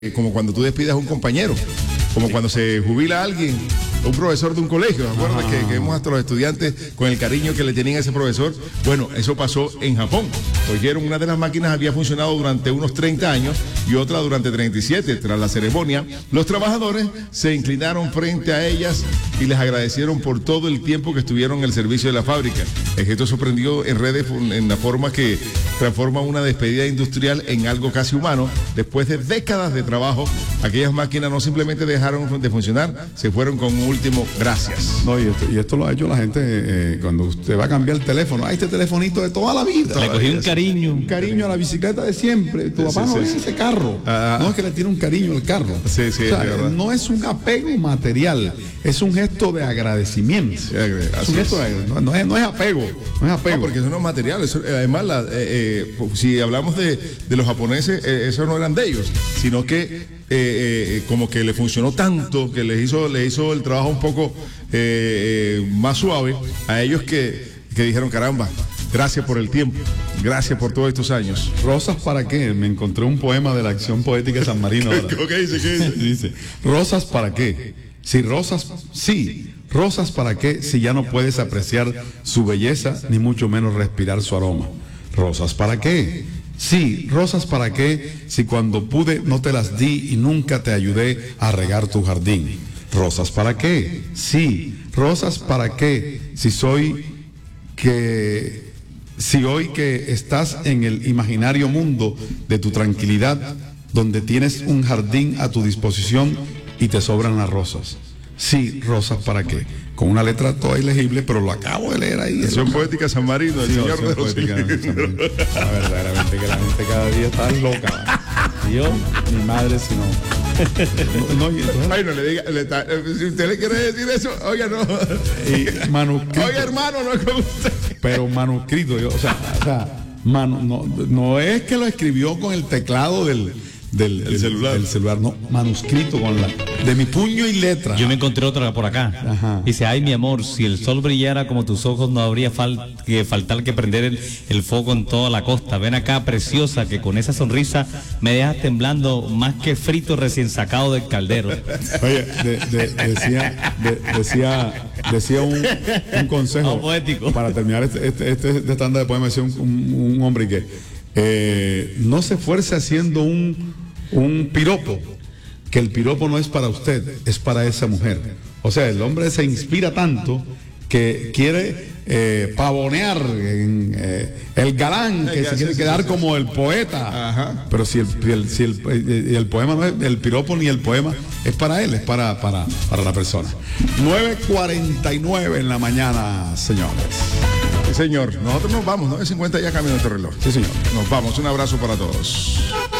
como cuando tú despidas a un compañero, como cuando se jubila alguien, un profesor de un colegio. ¿Te acuerdas que vemos hasta los estudiantes con el cariño que le tenían a ese profesor? Bueno, eso pasó en Japón. Oyeron, una de las máquinas había funcionado durante unos 30 años y otra durante 37. Tras la ceremonia, los trabajadores se inclinaron frente a ellas y les agradecieron por todo el tiempo que estuvieron en el servicio de la fábrica. El gesto sorprendió en redes en la forma que transforma una despedida industrial en algo casi humano. Después de décadas de trabajo, aquellas máquinas no simplemente dejaron de funcionar, se fueron con un último gracias. No, y esto lo ha hecho la gente cuando usted va a cambiar el teléfono. Este telefonito de toda la vida. Le cogí un cariño. Un cariño a la bicicleta de siempre. Tu papá no es ese carro. No es que le tiene un cariño al carro. Sí, o sea, no es un apego material, es un gesto de agradecimiento. Sí, es un gesto no es apego. No es apego. No, porque eso no es material. Eso, además, si hablamos de los japoneses, eso no eran de ellos, sino que como que le funcionó tanto que le hizo el trabajo un poco más suave a ellos que dijeron, caramba, gracias por el tiempo, gracias por todos estos años. ¿Rosas para qué? Me encontré un poema de la Acción Poética de San Marino ahora. ¿Qué dice? Dice, ¿rosas para qué? Rosas para qué si ya no puedes apreciar su belleza ni mucho menos respirar su aroma. ¿Rosas para qué? Sí, rosas para qué si cuando pude no te las di y nunca te ayudé a regar tu jardín. ¿Rosas para qué? Sí, rosas para qué si hoy que estás en el imaginario mundo de tu tranquilidad, donde tienes un jardín a tu disposición y te sobran las rosas. Sí, rosas para qué. Con una letra toda ilegible, pero lo acabo de leer ahí. Acción Poética San Marino, el señor de los libros. Verdaderamente que la gente cada día está loca. Yo, mi madre, si no. Ay, no le diga, si usted le quiere decir eso, oiga, no. Y manuscrito. Oiga, hermano, no es con usted. Pero manuscrito, no es que lo escribió con el teclado del celular, no, manuscrito de mi puño y letra. Yo me encontré otra por acá. Ajá. Dice, ay mi amor, si el sol brillara como tus ojos, no habría faltar que prender el foco en toda la costa. Ven acá, preciosa, que con esa sonrisa me dejas temblando más que frito recién sacado del caldero. Oye, decía un consejo poético para terminar este tanda de poemas. Decía un hombre que no se esfuerce haciendo un piropo, que el piropo no es para usted, es para esa mujer. O sea, el hombre se inspira tanto que quiere pavonear el galán, que se quiere quedar como el poeta. Ajá. Pero si el poema no es el piropo ni el poema, es para él, es para la persona. 9:49 en la mañana, señores. Sí, señor. Nosotros nos vamos, 9:50 ya cambia nuestro reloj. Sí, señor. Nos vamos. Un abrazo para todos.